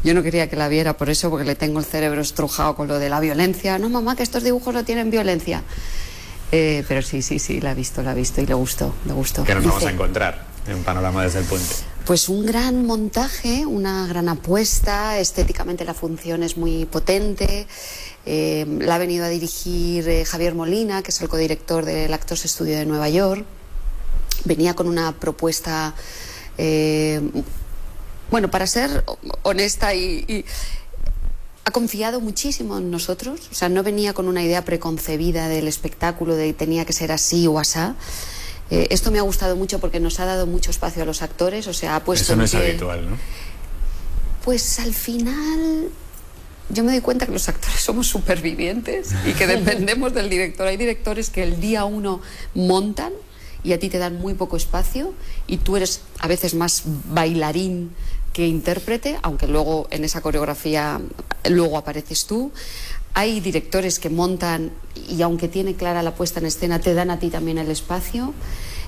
Yo no quería que la viera por eso, porque le tengo el cerebro estrujado con lo de la violencia. No, mamá, que estos dibujos no tienen violencia. Pero sí, la ha visto y le gustó. ¿Qué nos vamos a encontrar en Panorama desde el Puente? Pues un gran montaje, una gran apuesta. Estéticamente la función es muy potente. La ha venido a dirigir Javier Molina, que es el codirector del Actors Studio de Nueva York. Venía con una propuesta, bueno, para ser honesta y ha confiado muchísimo en nosotros. O sea, no venía con una idea preconcebida del espectáculo, de tenía que ser así o asá. Esto me ha gustado mucho porque nos ha dado mucho espacio a los actores. O sea, ha puesto eso no es habitual, ¿no? Pues al final yo me doy cuenta que los actores somos supervivientes y que dependemos del director. Hay directores que el día 1 montan y a ti te dan muy poco espacio y tú eres a veces más bailarín que intérprete, aunque luego en esa coreografía luego apareces tú. Hay directores que montan y aunque tiene clara la puesta en escena te dan a ti también el espacio.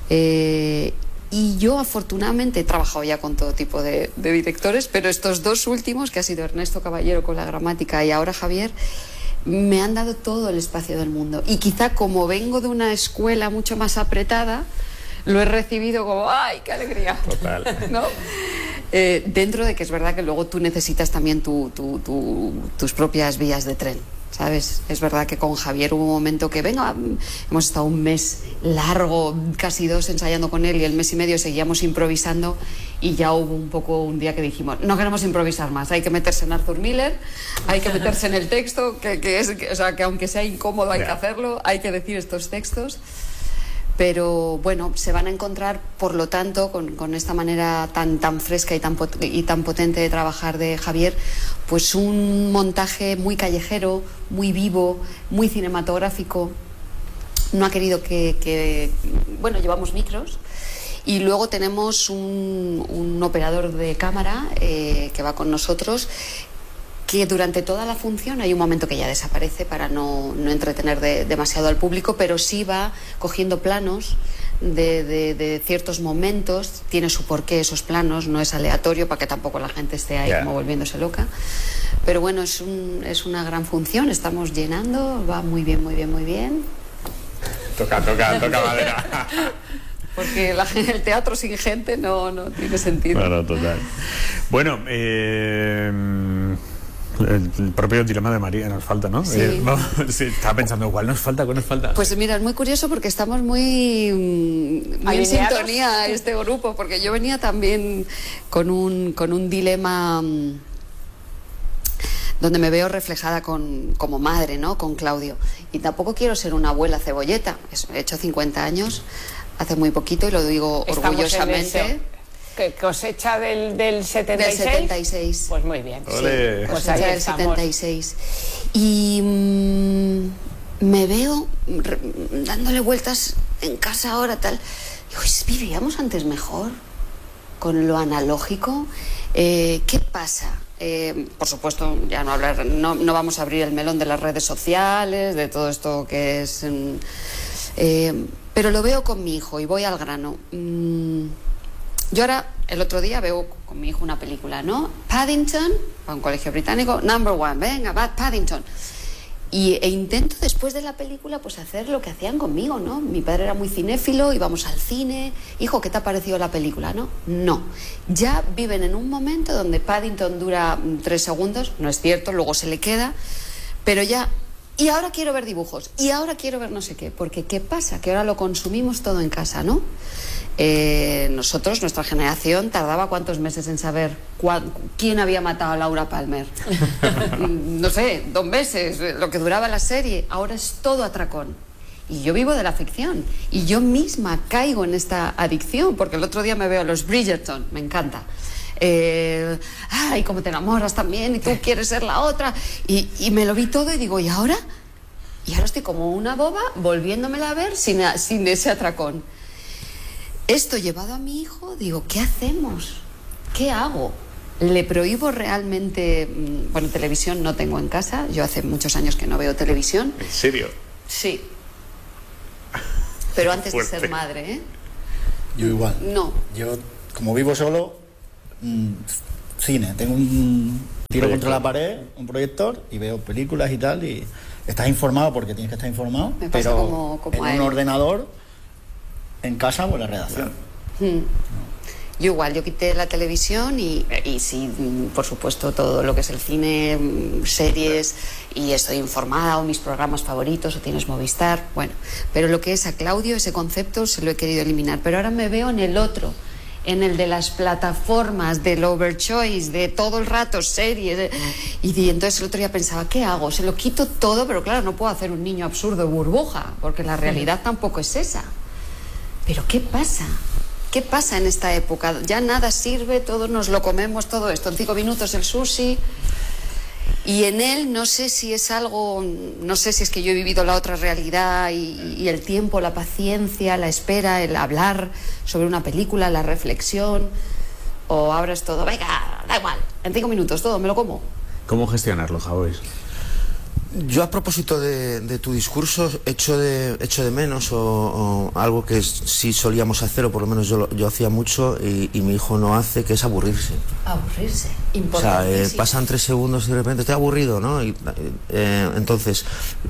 Y yo afortunadamente he trabajado ya con todo tipo de directores, pero estos dos últimos, que ha sido Ernesto Caballero con la gramática y ahora Javier, me han dado todo el espacio del mundo. Y quizá como vengo de una escuela mucho más apretada, lo he recibido como ¡ay, qué alegría! Total. ¿No? Dentro de que es verdad que luego tú necesitas también tus propias vías de tren, ¿sabes? Es verdad que con Javier hubo un momento que, venga, hemos estado un mes largo, casi 2, ensayando con él y el mes y medio seguíamos improvisando y ya hubo un poco un día que dijimos, no queremos improvisar más, hay que meterse en Arthur Miller, hay que meterse en el texto, o sea, que aunque sea incómodo hay que hacerlo, hay que decir estos textos. Pero bueno, se van a encontrar, por lo tanto, con esta manera tan fresca y tan potente de trabajar de Javier, pues un montaje muy callejero, muy vivo, muy cinematográfico. No ha querido bueno, llevamos micros y luego tenemos un operador de cámara que va con nosotros, que durante toda la función hay un momento que ya desaparece para no entretener demasiado al público, pero sí va cogiendo planos de ciertos momentos, tiene su porqué esos planos, no es aleatorio para que tampoco la gente esté ahí como volviéndose loca. Pero bueno, es una gran función, estamos llenando, va muy bien. Toca madera. Porque el teatro sin gente no tiene sentido. Bueno, total. Bueno, el propio dilema de María nos falta, ¿no? Sí. Sí, estaba pensando, ¿cuál nos falta? Pues mira, es muy curioso porque estamos muy en sintonía este grupo, porque yo venía también con un dilema donde me veo reflejada como madre, ¿no? Con Claudio. Y tampoco quiero ser una abuela cebolleta. He hecho 50 años hace muy poquito y lo digo orgullosamente. ¿Qué cosecha del 76? Del 76. Pues muy bien. Sí, cosecha del 76. Y me veo dándole vueltas en casa ahora, tal. Digo, ¿vivíamos antes mejor? Con lo analógico. ¿Qué pasa? Por supuesto, ya no vamos a abrir el melón de las redes sociales, de todo esto que es... pero lo veo con mi hijo y voy al grano. Yo ahora, el otro día, veo con mi hijo una película, ¿no? Paddington, para un colegio británico, number 1, venga, Paddington. E intento después de la película pues hacer lo que hacían conmigo, ¿no? Mi padre era muy cinéfilo, íbamos al cine. Hijo, ¿qué te ha parecido la película, no? No. Ya viven en un momento donde Paddington dura 3 segundos, no es cierto, luego se le queda, pero ya... Y ahora quiero ver dibujos, y ahora quiero ver no sé qué, porque ¿qué pasa? Que ahora lo consumimos todo en casa, ¿no? Nosotros, nuestra generación, tardaba ¿cuántos meses en saber quién había matado a Laura Palmer? No sé, 2 meses, lo que duraba la serie. Ahora es todo atracón. Y yo vivo de la ficción. Y yo misma caigo en esta adicción, porque el otro día me veo a los Bridgerton, me encanta. Ay, cómo te enamoras también, y tú quieres ser la otra. Y me lo vi todo y digo, ¿y ahora? Y ahora estoy como una boba volviéndomela a ver sin ese atracón. Esto llevado a mi hijo, digo, ¿qué hacemos? ¿Qué hago? ¿Le prohíbo realmente? Bueno, televisión no tengo en casa. Yo hace muchos años que no veo televisión. ¿En serio? Sí. Pero antes de ser madre, ¿eh? Yo igual. No. Yo, como vivo solo, cine. Tengo tiro contra la pared un proyector y veo películas y tal, y estás informado porque tienes que estar informado, Me pasa pero como a en él. un ordenador, en casa o en la redacción. Yo igual, yo quité la televisión y sí, por supuesto, todo lo que es el cine, series, y estoy informada, o mis programas favoritos, o tienes Movistar, bueno. Pero lo que es a Claudio, ese concepto, se lo he querido eliminar. Pero ahora me veo en el otro, en el de las plataformas, del overchoice, de todo el rato series. Y entonces el otro día pensaba, ¿qué hago? Se lo quito todo, pero claro, no puedo hacer un niño absurdo burbuja, porque la realidad tampoco es esa. Pero ¿qué pasa? ¿Qué pasa en esta época? Ya nada sirve, todos nos lo comemos, todo esto. En 5 minutos el sushi. Y en él no sé si es algo, no sé si es que yo he vivido la otra realidad y el tiempo, la paciencia, la espera, el hablar sobre una película, la reflexión, o ahora es todo, venga, da igual, en 5 minutos todo, me lo como. ¿Cómo gestionarlo, Javois? Yo, a propósito de tu discurso, echo de menos o algo que sí solíamos hacer, o por lo menos yo hacía mucho y mi hijo no hace, que es aburrirse. Aburrirse, O sea, importantísimo. pasan 3 segundos y de repente estoy aburrido, ¿no? Entonces,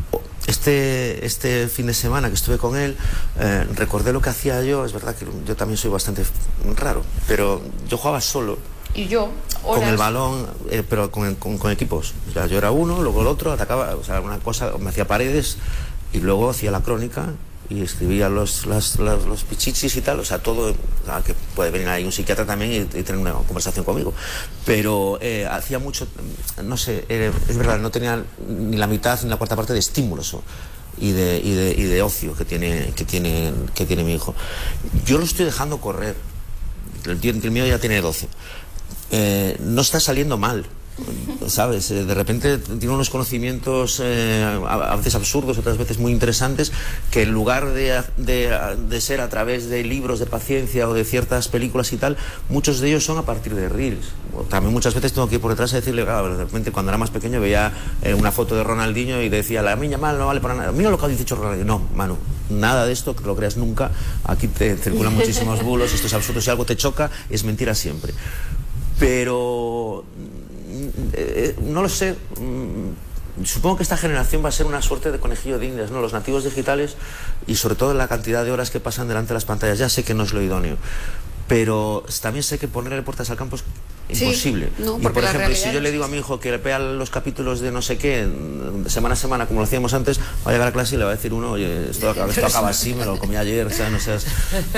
este fin de semana que estuve con él, recordé lo que hacía yo. Es verdad que yo también soy bastante raro, pero yo jugaba solo. Y yo, Con horas. el balón, pero con equipos. O sea, yo era uno, luego el otro, atacaba, o sea, una cosa, me hacía paredes y luego hacía la crónica y escribía los pichichis y tal, o sea, todo, o sea, que puede venir ahí un psiquiatra también y tener una conversación conmigo. Pero hacía mucho, no sé, es verdad, no tenía ni la mitad ni la cuarta parte de estímulos y de ocio que tiene mi hijo. Yo lo estoy dejando correr. El mío ya tiene 12. No está saliendo mal, ¿sabes? De repente tiene unos conocimientos a veces absurdos, otras veces muy interesantes, que en lugar de ser a través de libros de paciencia o de ciertas películas y tal, muchos de ellos son a partir de reels. También muchas veces tengo que ir por detrás a decirle, claro, de repente cuando era más pequeño veía una foto de Ronaldinho y decía, la niña mal no vale para nada, mira lo que ha dicho Ronaldinho. No, Manu, nada de esto, que lo creas nunca, aquí te circulan muchísimos bulos, esto es absurdo, si algo te choca es mentira siempre. Pero no lo sé, supongo que esta generación va a ser una suerte de conejillo de indias, ¿no? Los nativos digitales, y sobre todo la cantidad de horas que pasan delante de las pantallas. Ya sé que no es lo idóneo, pero también sé que ponerle puertas al campo es imposible. No, y porque por la ejemplo, si realidad yo le digo a mi hijo que le vea los capítulos de no sé qué semana a semana, como lo hacíamos antes, va a llegar a clase y le va a decir uno, oye, esto acaba así, me lo comí ayer, o sea, no seas...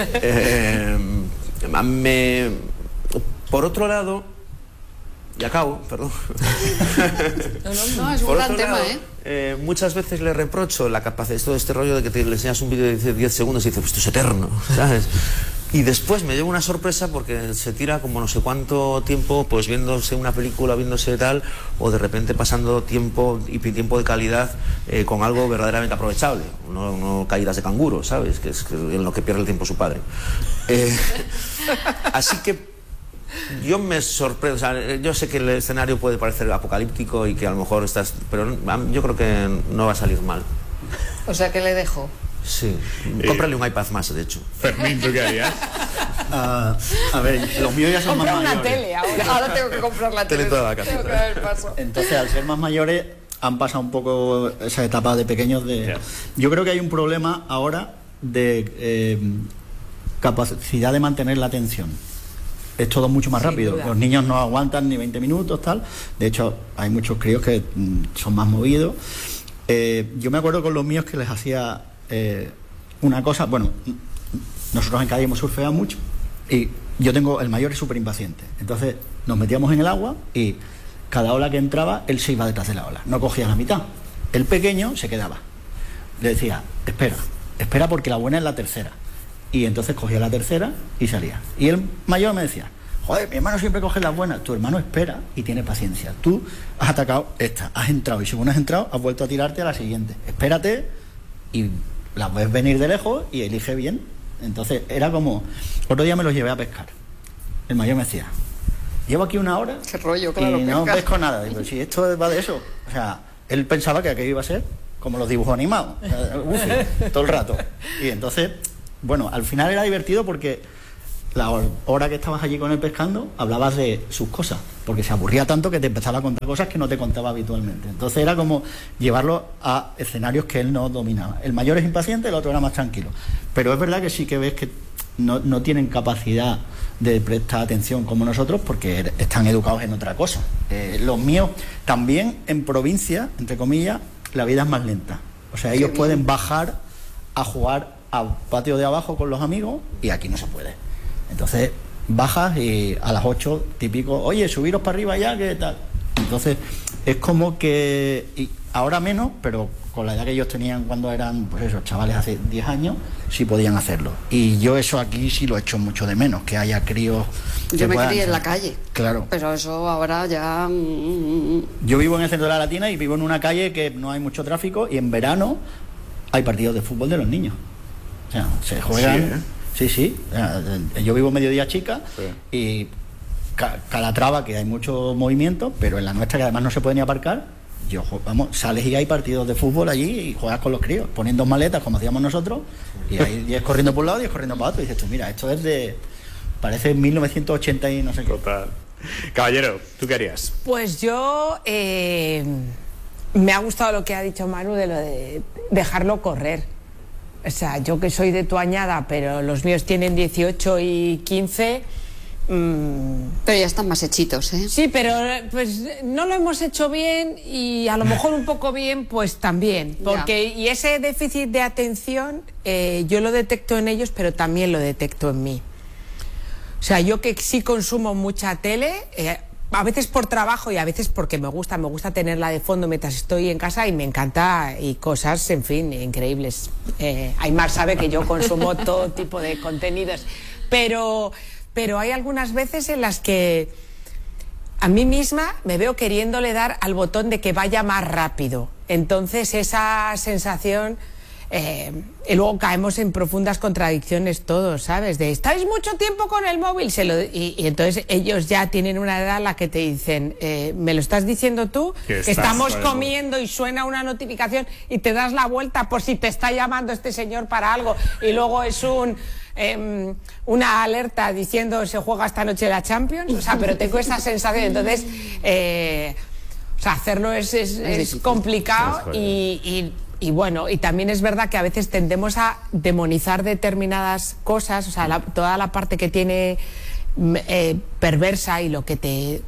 Por otro lado, y acabo, perdón. No, es un Por gran otro tema, lado, muchas veces le reprocho la capacidad, todo este rollo de que le enseñas un vídeo de 10 segundos y dices, pues esto es eterno, ¿sabes? Y después me llevo una sorpresa porque se tira como no sé cuánto tiempo pues viéndose una película, viéndose tal, o de repente pasando tiempo y tiempo de calidad con algo verdaderamente aprovechable, no caídas de canguro, ¿sabes? Que es en lo que pierde el tiempo su padre. Así que yo me sorprendo, o sea, yo sé que el escenario puede parecer apocalíptico y que a lo mejor estás, pero yo creo que no va a salir mal. O sea, que le dejo. Sí, cómprale un iPad más, de hecho. Fermín, ¿tú qué harías? A ver, los míos ya son Compra más una mayores. tele ahora. Ahora tengo que comprar la tele. toda la casa. Tengo que dar el paso. Entonces, al ser más mayores, han pasado un poco esa etapa de pequeños de... Yeah. Yo creo que hay un problema ahora de capacidad de mantener la atención. Es todo mucho más Sin rápido. duda. Los niños no aguantan ni 20 minutos, tal. De hecho, hay muchos críos que son más movidos. Yo me acuerdo con los míos que les hacía una cosa... Bueno, nosotros en Cádiz hemos surfeado mucho y yo tengo... El mayor es súper impaciente. Entonces, nos metíamos en el agua y cada ola que entraba, él se iba detrás de la ola. No cogía la mitad. El pequeño se quedaba. Le decía, espera porque la buena es la tercera. Y entonces cogía la tercera y salía. Y el mayor me decía, joder, mi hermano siempre coge las buenas. Tu hermano espera y tiene paciencia. Tú has atacado esta, has entrado, y según has entrado, has vuelto a tirarte a la siguiente. Espérate y la ves venir de lejos y elige bien. Entonces era como... Otro día me los llevé a pescar. El mayor me decía, llevo aquí 1 hora Qué rollo, claro, y no pescar. pesco nada. Digo, si esto va de eso. O sea, él pensaba que aquello iba a ser como los dibujos animados, todo el rato. Y entonces, bueno, al final era divertido porque la hora que estabas allí con él pescando, hablabas de sus cosas, porque se aburría tanto que te empezaba a contar cosas que no te contaba habitualmente. Entonces era como llevarlo a escenarios que él no dominaba. El mayor es impaciente, el otro era más tranquilo. Pero es verdad que sí que ves que no tienen capacidad de prestar atención como nosotros, porque están educados en otra cosa. Los míos, también en provincia, entre comillas, la vida es más lenta. O sea, ellos pueden bajar a jugar al patio de abajo con los amigos y aquí no se puede. Entonces bajas y a las 8 típico, oye, subiros para arriba ya, ¿qué tal? Entonces es como que, y ahora menos, pero con la edad que ellos tenían cuando eran, pues esos chavales hace 10 años, sí podían hacerlo. Y yo eso aquí sí lo echo mucho de menos, que haya críos... Yo me crié en la calle. Claro. Pero eso ahora ya... Yo vivo en el centro de la Latina y vivo en una calle que no hay mucho tráfico y en verano hay partidos de fútbol de los niños. O sea, se juegan... Sí. Yo vivo Mediodía Chica y Calatrava, que hay mucho movimiento, pero en la nuestra, que además no se puede ni aparcar, sales y hay partidos de fútbol allí y juegas con los críos, poniendo maletas como hacíamos nosotros, y hay 10 corriendo por un lado y 10 corriendo para otro, y dices tú, mira, esto es de... parece 1980 y no sé qué. Total. Caballero, ¿tú qué harías? Pues yo me ha gustado lo que ha dicho Manu de lo de dejarlo correr. O sea, yo que soy de tu añada, pero los míos tienen 18 y 15. Pero ya están más hechitos, ¿eh? Sí, pero pues no lo hemos hecho bien y a lo mejor un poco bien, pues también. Porque y ese déficit de atención yo lo detecto en ellos, pero también lo detecto en mí. O sea, yo que sí consumo mucha tele, a veces por trabajo y a veces porque me gusta tenerla de fondo mientras estoy en casa y me encanta, y cosas, en fin, increíbles. Aymar sabe que yo consumo todo tipo de contenidos, pero hay algunas veces en las que a mí misma me veo queriéndole dar al botón de que vaya más rápido. Entonces esa sensación... y luego caemos en profundas contradicciones todos, ¿sabes? De estáis mucho tiempo con el móvil, y entonces ellos ya tienen una edad en la que te dicen, ¿me lo estás diciendo tú? Que estamos comiendo y suena una notificación y te das la vuelta por si te está llamando este señor para algo, y luego es una alerta diciendo se juega esta noche la Champions. O sea, pero tengo esa sensación. Entonces o sea, hacerlo es complicado y bueno, y también es verdad que a veces tendemos a demonizar determinadas cosas, o sea, toda la parte que tiene perversa y lo que te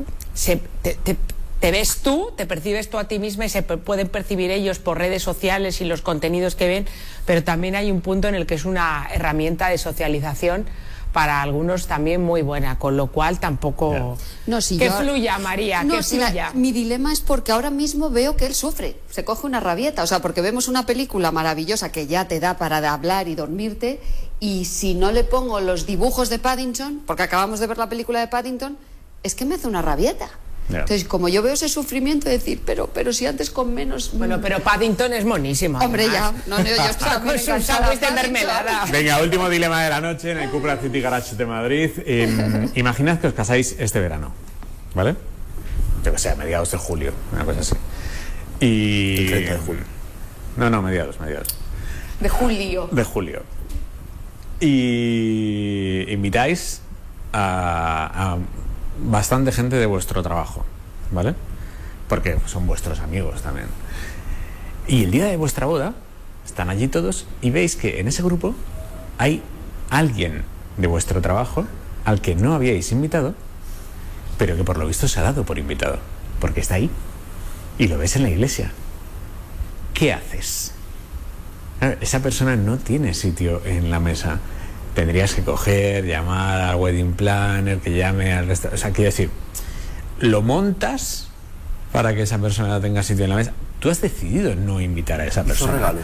ves tú, te percibes tú a ti misma y se pueden percibir ellos por redes sociales y los contenidos que ven, pero también hay un punto en el que es una herramienta de socialización para algunos también muy buena, con lo cual tampoco... No, si que yo... fluya, María, no, que si fluya. Mi dilema es porque ahora mismo veo que él sufre, se coge una rabieta, o sea, porque vemos una película maravillosa que ya te da para hablar y dormirte, y si no le pongo los dibujos de Paddington, porque acabamos de ver la película de Paddington, es que me hace una rabieta. Entonces, como yo veo ese sufrimiento de decir, pero si antes con menos... Bueno, pero Paddington es monísimo. Hombre, ya. No, yo estoy con sus sándwiches de mermelada. Venga, último dilema de la noche en el Cupra City Garage de Madrid. Imaginad que os casáis este verano, ¿vale? Yo que sé, a mediados de julio, una cosa así. Y... El 30 de julio. No, mediados. De julio. De julio. Y invitáis a bastante gente de vuestro trabajo, ¿vale? Porque son vuestros amigos también. Y el día de vuestra boda están allí todos y veis que en ese grupo hay alguien de vuestro trabajo al que no habíais invitado, pero que por lo visto se ha dado por invitado, porque está ahí y lo ves en la iglesia. ¿Qué haces? Esa persona no tiene sitio en la mesa. Tendrías que coger, llamar al wedding planner, que llame al restaurante. O sea, quiero decir, lo montas para que esa persona tenga sitio en la mesa. Tú has decidido no invitar a esa persona. Regalo.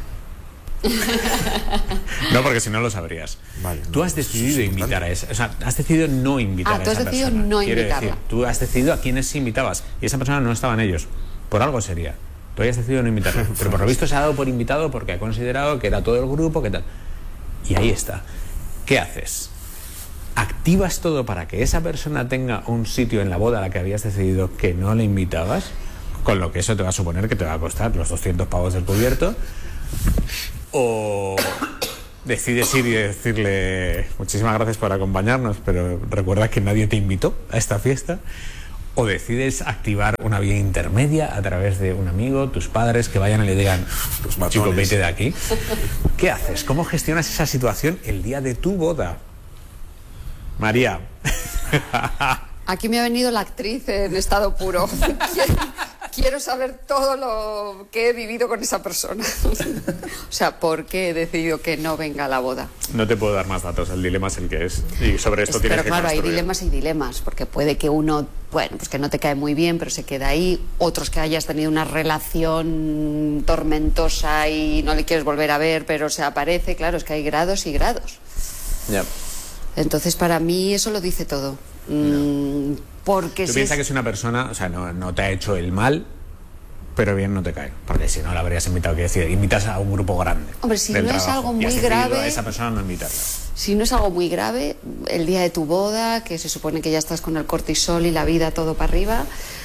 No, porque si no lo sabrías. Vale, tú has decidido invitar a esa, o sea, has decidido no invitar a esa persona. Tú has decidido no invitarla. Decir, tú has decidido a quiénes sí invitabas y esa persona no estaba en ellos. Por algo sería. Tú habías decidido no invitarla, pero por lo visto se ha dado por invitado porque ha considerado que era todo el grupo, que tal. Y ahí está. ¿Qué haces? ¿Activas todo para que esa persona tenga un sitio en la boda a la que habías decidido que no le invitabas? Con lo que eso te va a suponer que te va a costar los 200 pavos del cubierto. O decides ir y decirle muchísimas gracias por acompañarnos, pero recuerda que nadie te invitó a esta fiesta, o decides activar una vía intermedia a través de un amigo, tus padres, que vayan y le digan, chico, vete de aquí. ¿Qué haces? ¿Cómo gestionas esa situación el día de tu boda? María. Aquí me ha venido la actriz en estado puro. Quiero saber todo lo que he vivido con esa persona. O sea, ¿por qué he decidido que no venga a la boda? No te puedo dar más datos, el dilema es el que es. Y sobre esto tienes que claro, hay construir. dilemas y dilemas, porque puede que uno, bueno, pues que no te cae muy bien, pero se queda ahí. Otros que hayas tenido una relación tormentosa y no le quieres volver a ver, pero se aparece. Claro, es que hay grados y grados. Ya. Entonces, para mí eso lo dice todo. Porque Tú piensas que es una persona, o sea, no te ha hecho el mal, pero bien no te cae, porque si no la habrías invitado. Quiero decir, invitas a un grupo grande. Hombre, si del no es trabajo, algo y muy has decidido grave, a esa persona no invitarla. si no es algo muy grave, el día de tu boda, que se supone que ya estás con el cortisol y la vida todo para arriba,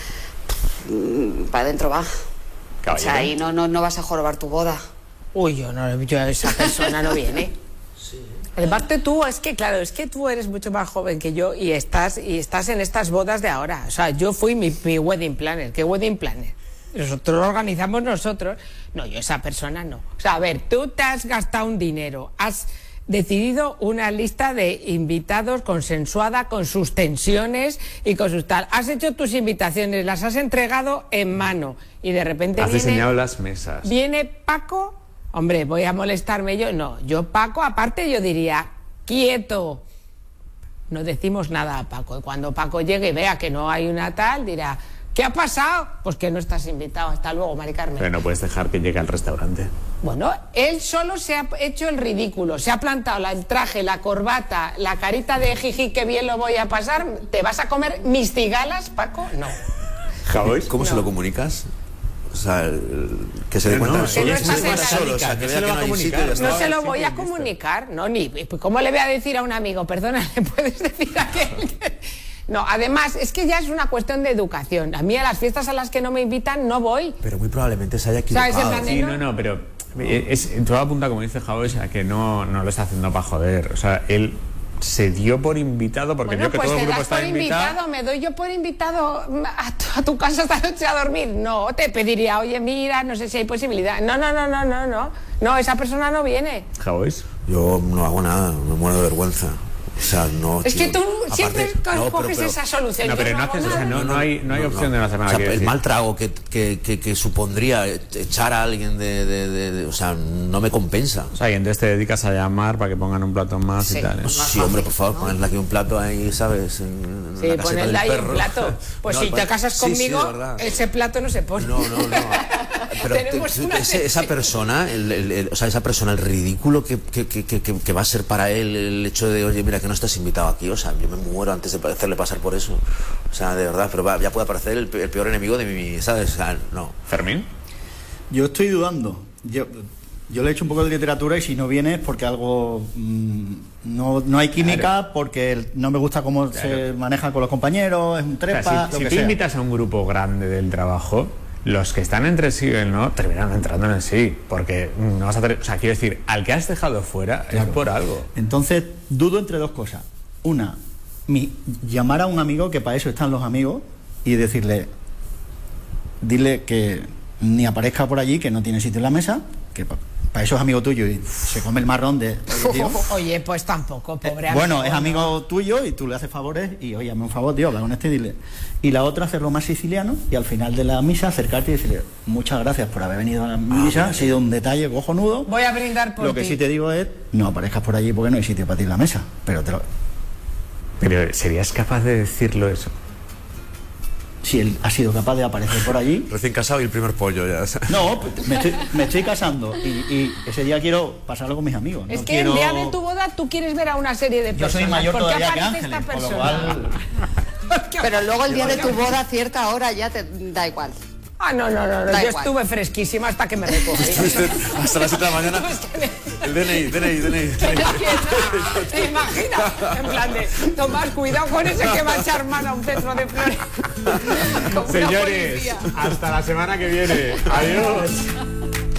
para adentro va. Caballero. O sea, ahí no vas a jorobar tu boda. Uy, esa persona no viene. Aparte tú, es que claro, es que tú eres mucho más joven que yo y estás en estas bodas de ahora. O sea, yo fui mi wedding planner. ¿Qué wedding planner? Nosotros lo organizamos nosotros. No, yo esa persona no. O sea, a ver, tú te has gastado un dinero, has decidido una lista de invitados consensuada con sus tensiones y con sus tal. Has hecho tus invitaciones, las has entregado en mano y de repente Has diseñado las mesas. Viene Paco. Hombre, voy a molestarme yo. No, yo Paco, aparte yo diría, quieto. No decimos nada a Paco. Y cuando Paco llegue y vea que no hay una tal, dirá, ¿qué ha pasado? Pues que no estás invitado. Hasta luego, Mari Carmen. Pero no puedes dejar que llegue al restaurante. Bueno, él solo se ha hecho el ridículo. Se ha plantado el traje, la corbata, la carita de jiji, que bien lo voy a pasar. ¿Te vas a comer mis cigalas, Paco? No. ¿Jabois? ¿Cómo se lo comunicas? O sea, que se dé cuenta. No, que no estás en la solo, o sea, que vea que no hay sitio y ya está. No se lo voy a comunicar, no, ni. ¿Cómo le voy a decir a un amigo? Perdona, ¿le puedes decir a aquel? No, además, es que ya es una cuestión de educación. A mí a las fiestas a las que no me invitan no voy. Pero muy probablemente se haya equivocado. ¿Sabes? En plan de, Sí, no, pero todo apunta, como dice Jabois, a que no lo está haciendo para joder. O sea, él se dio por invitado porque bueno, vio que pues todo el te grupo das por está invitado. me doy yo por invitado a tu casa esta noche a dormir. No, te pediría, oye, mira, no sé si hay posibilidad. No, esa persona no viene. ¿Jabois? Yo no hago nada, me muero de vergüenza. O sea, no. Es tío. que tú siempre Aparte, coges esa solución. No, Yo pero no haces, o sea, no hay opción de no hacer nada. O sea, quiero el decir. mal trago que supondría echar a alguien o sea, no me compensa. O sea, y entonces te dedicas a llamar para que pongan un plato más Sí. y tal. ¿eh? Pues sí, hombre, por favor, ponerle aquí un plato ahí, ¿sabes? En Sí, la caseta ponerle del ahí perro. un plato. Pues No, si te casas sí, sí, de conmigo, verdad. ese plato no se pone. No. Pero Tenemos una esa persona, o sea, esa persona, el ridículo que va a ser para él el hecho de, oye, mira, que no estás invitado aquí. O sea, yo me muero antes de hacerle pasar por eso. O sea, de verdad, pero ya puede aparecer el peor enemigo de mi, ¿sabes? O sea, no. ¿Fermín? Yo estoy dudando. Yo le he hecho un poco de literatura y si no viene es porque algo no hay química, Claro. porque no me gusta cómo se maneja con los compañeros, es un O sea, trepa, si lo tú que sea. invitas a un grupo grande del trabajo, los que están entre sí y el no terminan entrando en el sí, porque no vas a tener, o sea, quiero decir, al que has dejado fuera es por algo. Entonces, dudo entre dos cosas. Una, llamar a un amigo, que para eso están los amigos, y dile que ni aparezca por allí, que no tiene sitio en la mesa, que para eso es amigo tuyo y se come el marrón de tío. Oye, pues tampoco, pobre amigo. Bueno, es amigo tuyo y tú le haces favores y, oye, hazme un favor, tío, habla con este y dile. Y la otra, hacerlo más siciliano y al final de la misa acercarte y decirle, muchas gracias por haber venido a la misa, ha sido un detalle cojonudo. Voy a brindar por Lo que ti. sí te digo es, no aparezcas por allí porque no hay sitio para ti en la mesa, pero Pero ¿serías capaz de decirlo eso? si él ha sido capaz de aparecer por allí. Recién casado y el primer pollo ya. No, me estoy casando y ese día quiero pasarlo con mis amigos. Es no que quiero... el día de tu boda tú quieres ver a una serie de Yo personas. soy mayor ¿Por qué todavía que aparece Ángeles, esta con lo persona? cual... Pero luego el día de tu boda, a cierta hora, ya te da igual. Ah, no. Da Yo igual. estuve fresquísima hasta que me recogí. Hasta las 7 de la mañana. El DNI. ¿Te imaginas? En plan de, Tomás, cuidado con ese que va a echar mano a un centro de flores. Con una Señores, policía. hasta la semana que viene. Adiós.